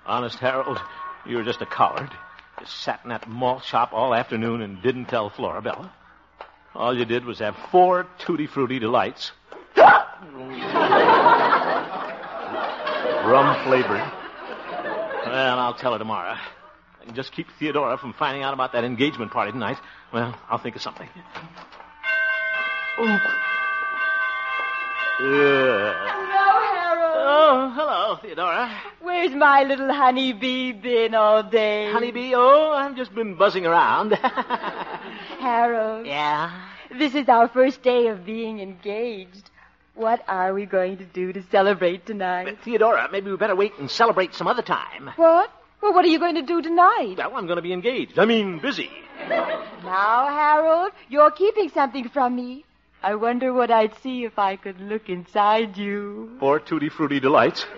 Honest, Harold, you were just a coward. You sat in that malt shop all afternoon and didn't tell Florabella. All you did was have 4 Tutti Frutti Delights. Rum-flavored. Well, I'll tell her tomorrow. I can just keep Theodora from finding out about that engagement party tonight. Well, I'll think of something. Hello, Harold. Oh, hello, Theodora. Where's my little honeybee been all day? Honeybee? Oh, I've just been buzzing around. Harold. Yeah? This is our first day of being engaged. What are we going to do to celebrate tonight? Theodora, maybe we better wait and celebrate some other time. What? Well, what are you going to do tonight? Well, I'm going to be engaged. I mean, busy. Now, Harold, you're keeping something from me. I wonder what I'd see if I could look inside you. 4 Tutti Frutti Delights.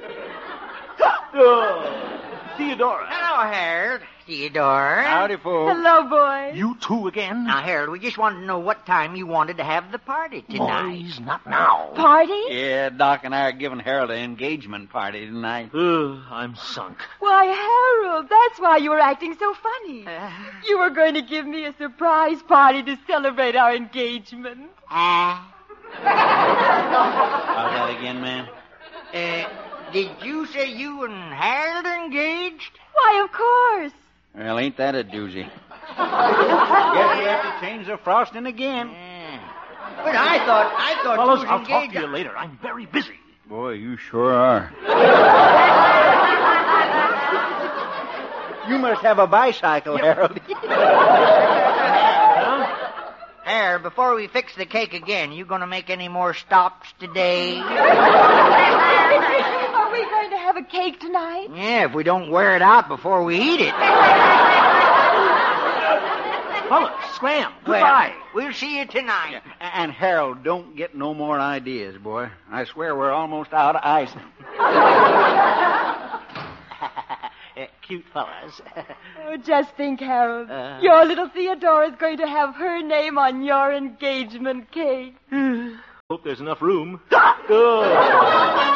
Oh, Theodora. Hello, Harold. Theodore. Howdy, folks. Hello, boy. You two again? Now, Harold, we just wanted to know what time you wanted to have the party tonight. Boys, not now. Party? Yeah, Doc and I are giving Harold an engagement party tonight. I'm sunk. Why, Harold, that's why you were acting so funny. You were going to give me a surprise party to celebrate our engagement. How's that again, ma'am? Did you say you and Harold are engaged? Why, of course. Well, ain't that a doozy? Guess we have to change the frosting again. But I thought Fellas, you was I'll engaged. talk to you later. I'm very busy. Boy, you sure are. You must have a bicycle, Harold. Harold, before we fix the cake again, you going to make any more stops today? Are we going to have a cake tonight? Yeah, if we don't wear it out before we eat it. Fellas, scram. Goodbye. Well, we'll see you tonight. And Harold, don't get no more ideas, boy. I swear we're almost out of ice. Cute fellas. Oh, just think, Harold. Your little Theodora's going to have her name on your engagement cake. Hope there's enough room.